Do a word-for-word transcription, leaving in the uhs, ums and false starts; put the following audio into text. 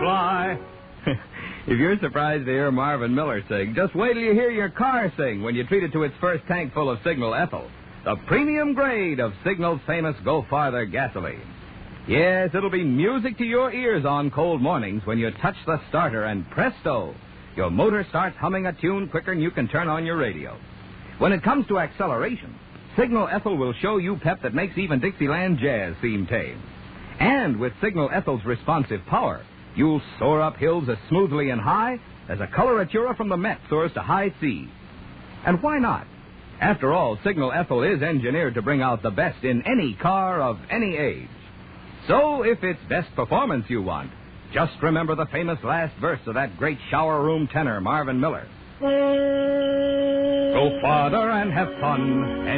fly. If you're surprised to hear Marvin Miller sing, just wait till you hear your car sing when you treat it to its first tank full of Signal Ethyl, the premium grade of Signal's famous Go Farther gasoline. Yes, it'll be music to your ears on cold mornings when you touch the starter and presto, your motor starts humming a tune quicker than you can turn on your radio. When it comes to acceleration, Signal Ethyl will show you pep that makes even Dixieland jazz seem tame. And with Signal Ethyl's responsive power, you'll soar up hills as smoothly and high as a coloratura from the Met soars to high seas. And why not? After all, Signal Ethyl is engineered to bring out the best in any car of any age. So if it's best performance you want, just remember the famous last verse of that great shower room tenor, Marvin Miller. Go farther and have fun.